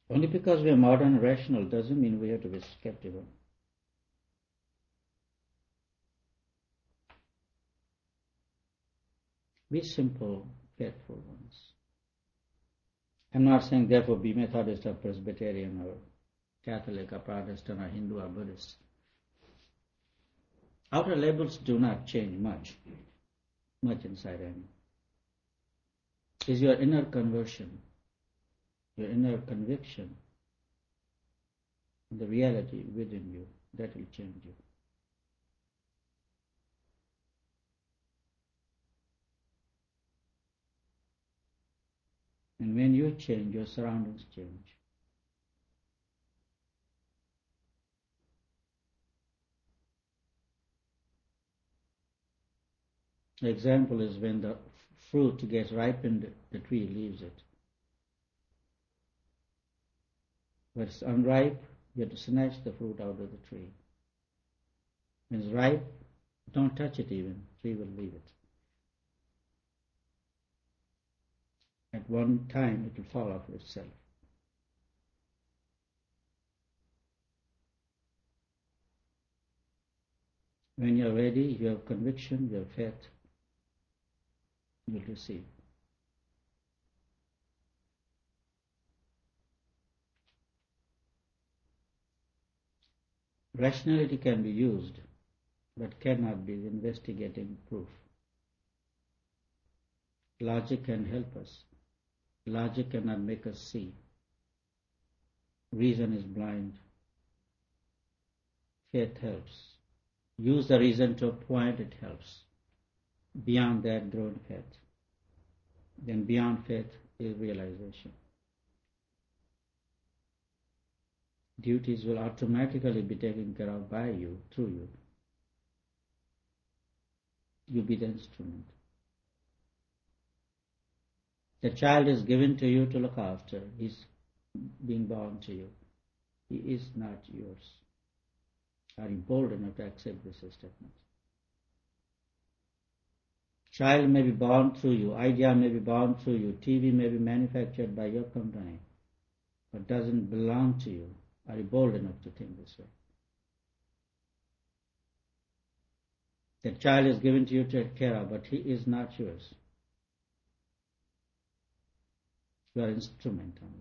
Only because we are modern and rational doesn't mean we have to be skeptical. Be simple, faithful ones. I'm not saying therefore be Methodist or Presbyterian or Catholic or Protestant or Hindu or Buddhist. Outer labels do not change much inside any. It's your inner conversion, your inner conviction, the reality within you that will change you. And when you change, your surroundings change. The example is when the fruit gets ripened, the tree leaves it. When it's unripe, you have to snatch the fruit out of the tree. When it's ripe, don't touch it even, the tree will leave it. At one time, it will fall off itself. When you're ready, you have conviction, you have faith, you'll receive. Rationality can be used, but cannot be the investigating proof. Logic can help us. Logic cannot make us see. Reason is blind. Faith helps. Use the reason to a point, it helps. Beyond that, grow in faith. Then beyond faith is realization. Duties will automatically be taken care of by you, through you. You be the instrument. The child is given to you to look after. He's being born to you. He is not yours. Are you bold enough to accept this statement? Child may be born through you. Idea may be born through you. TV may be manufactured by your company, but doesn't belong to you. Are you bold enough to think this way? The child is given to you to take care of, but he is not yours. You are instrument only.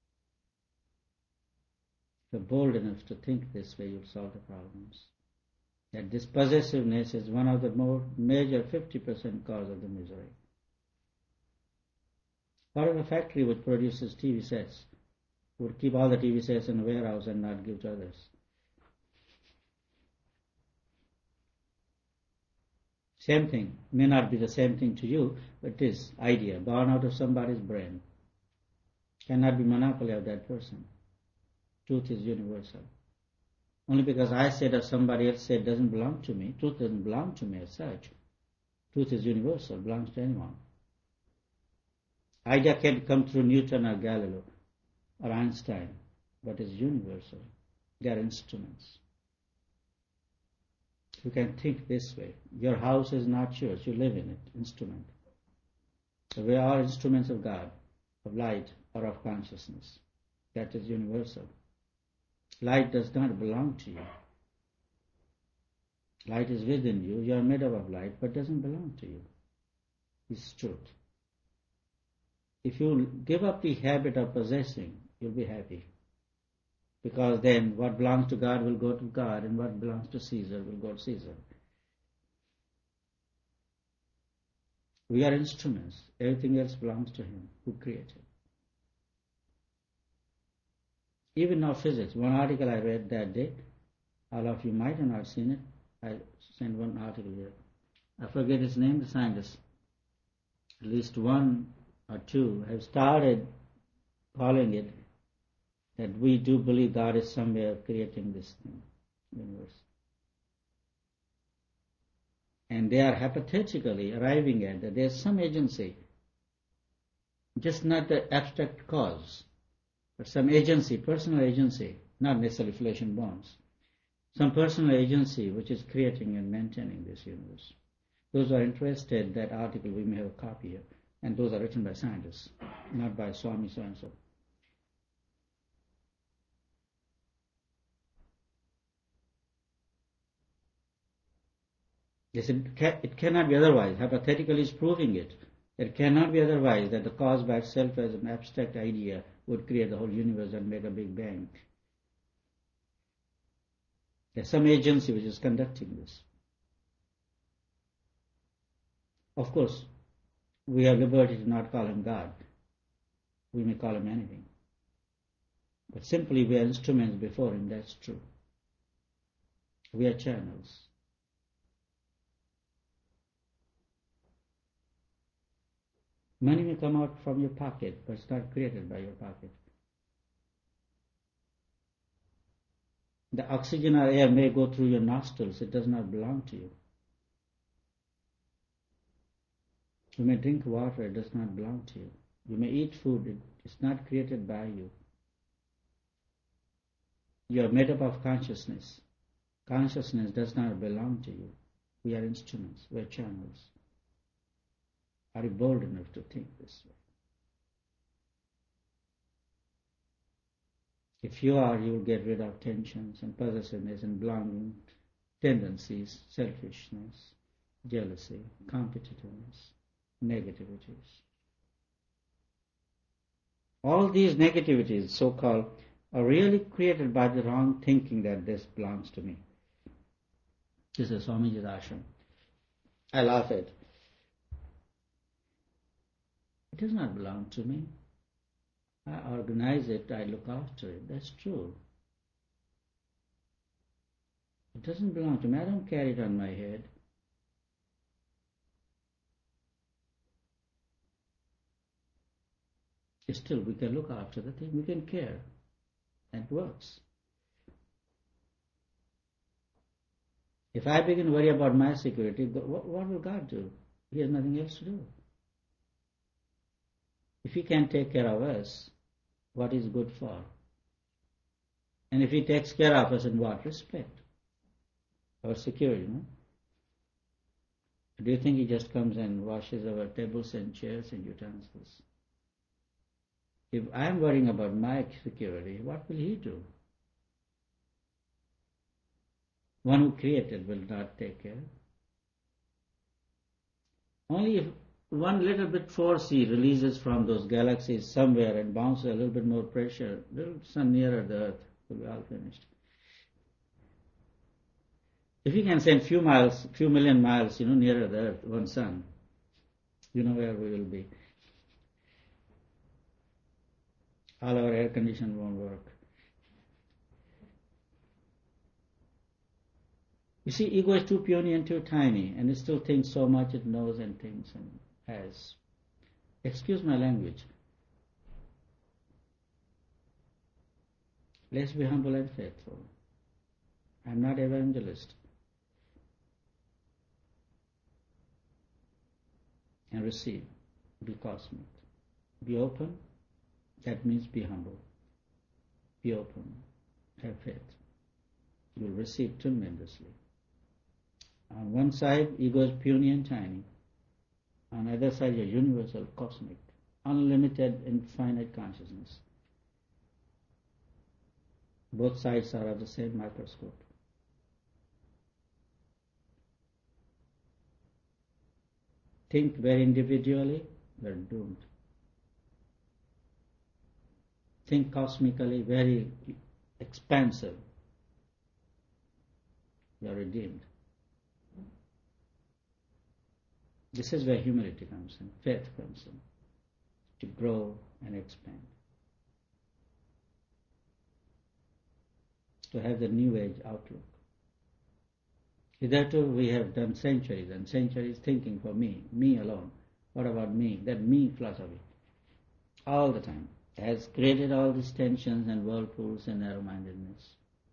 If you're bold enough to think this way, you'll solve the problems. That this possessiveness is one of the more major 50% cause of the misery. What if a factory which produces TV sets would keep all the TV sets in a warehouse and not give to others? Same thing. May not be the same thing to you, but this idea born out of somebody's brain cannot be monopoly of that person. Truth is universal. Only because I said or somebody else said doesn't belong to me. Truth doesn't belong to me as such. Truth is universal, belongs to anyone. Idea can come through Newton or Galileo or Einstein, but is universal. They are instruments. You can think this way. Your house is not yours. You live in it. Instrument. So we are instruments of God, of light, or of consciousness. That is universal. Light does not belong to you. Light is within you. You are made up of light, but doesn't belong to you. It's truth. If you give up the habit of possessing, you'll be happy. Because then what belongs to God will go to God, and what belongs to Caesar will go to Caesar. We are instruments. Everything else belongs to Him who created. Even now physics, one article I read that day, all of you might have not seen it. I sent one article here. I forget his name, the scientist. At least one or two have started calling it that we do believe God is somewhere creating this thing, universe. And they are hypothetically arriving at that there's some agency, just not the abstract cause, but some agency, personal agency, not necessarily flesh and bones. Some personal agency which is creating and maintaining this universe. Those who are interested, that article, we may have a copy here, and those are written by scientists, not by Swami so-and-so. Yes, it cannot be otherwise. Hypothetically is proving it. It cannot be otherwise, that the cause by itself as an abstract idea would create the whole universe and make a big bang. There's some agency which is conducting this. Of course, we have liberty to not call him God. We may call him anything. But simply we are instruments before him, that's true. We are channels. Money may come out from your pocket, but it's not created by your pocket. The oxygen or air may go through your nostrils, it does not belong to you. You may drink water, it does not belong to you. You may eat food, it's not created by you. You are made up of consciousness. Consciousness does not belong to you. We are instruments, we are channels. Are you bold enough to think this way? If you are, you will get rid of tensions and possessiveness and belonging tendencies, selfishness, jealousy, competitiveness, negativities. All these negativities, so-called, are really created by the wrong thinking that this belongs to me. This is Swamiji's ashram. I laugh at it. It does not belong to me. I organize it, I look after it. That's true. It doesn't belong to me. I don't carry it on my head. Still, we can look after the thing. We can care. And it works. If I begin to worry about my security, what will God do? He has nothing else to do. If He can take care of us, what is good for? And if He takes care of us in what respect? Our security, no? Do you think He just comes and washes our tables and chairs and utensils? If I am worrying about my security, what will He do? One who created will not take care. Only if one little bit force He releases from those galaxies somewhere and bounces a little bit more pressure, a little sun nearer the earth, will be all finished. If He can send few million miles, nearer the earth, one sun, you know where we will be. All our air condition won't work. You see, ego is too puny and too tiny, and it still thinks so much it knows and thinks and has. Excuse my language. Let's be humble and faithful. I'm not evangelist. And receive. Be cosmic. Be open. That means be humble. Be open. Have faith. You will receive tremendously. On one side, ego is puny and tiny. On the other side, you're universal, cosmic, unlimited, infinite consciousness. Both sides are of the same microscope. Think very individually, you're doomed. Think cosmically, very expansive, you're redeemed. This is where humility comes in, faith comes in, to grow and expand. To have the new age outlook. Hitherto we have done centuries and centuries thinking for me alone. What about me? That me philosophy. All the time. Has created all these tensions and whirlpools and narrow-mindedness.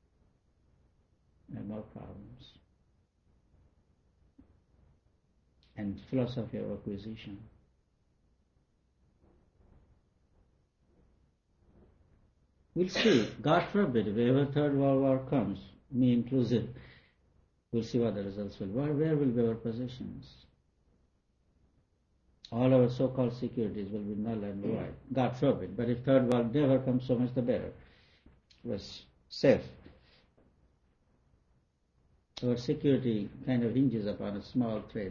And more problems. And philosophy of acquisition. We'll see. God forbid, if ever Third World War comes, me inclusive, we'll see what the results will be. Where will be our positions? All our so-called securities will be null and void. God forbid. But if Third World never comes, so much the better. It was safe. Our security kind of hinges upon a small thread.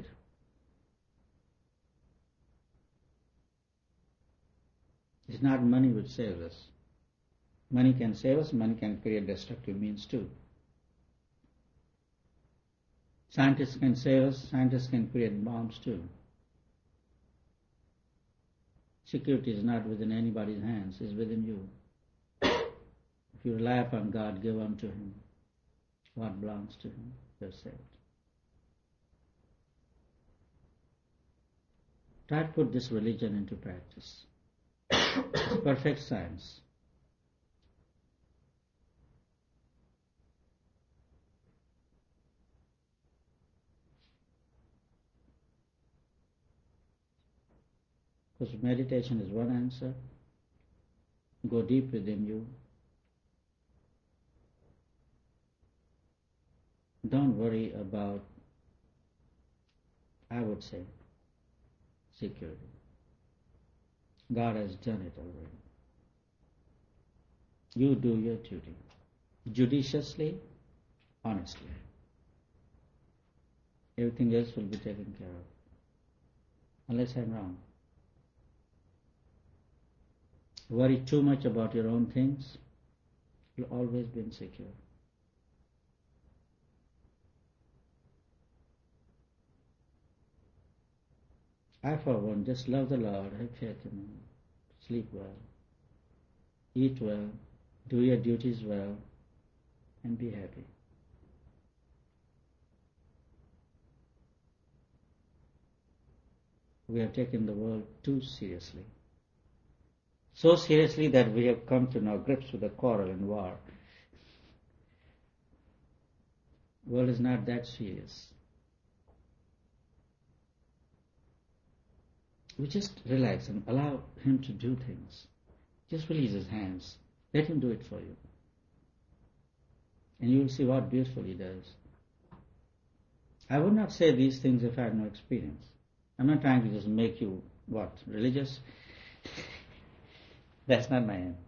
It's not money which saves us. Money can save us, money can create destructive means too. Scientists can save us, scientists can create bombs too. Security is not within anybody's hands, it's within you. If you rely upon God, give unto Him what belongs to Him, you're saved. Try to put this religion into practice. It's perfect science. Because meditation is one answer. Go deep within you. Don't worry about, I would say, security. God has done it already. You do your duty. Judiciously, honestly. Everything else will be taken care of. Unless I'm wrong. Worry too much about your own things, you'll always be insecure. I, for one, just love the Lord, have faith in Him, sleep well, eat well, do your duties well, and be happy. We have taken the world too seriously. So seriously that we have come to know grips with the quarrel and war. The world is not that serious. We just relax and allow Him to do things. Just release His hands. Let Him do it for you. And you will see what beautiful He does. I would not say these things if I had no experience. I'm not trying to just make you, religious? That's not my aim.